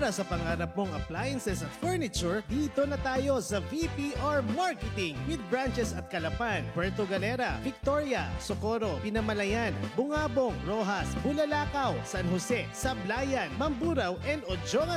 Para sa pangarap mong appliances at furniture, dito na tayo sa VPR Marketing with branches at Calapan, Puerto Galera, Victoria, Socorro, Pinamalayan, Bungabong, Rojas, Bulalakaw, San Jose, Sablayan, Mamburao, and Ojongan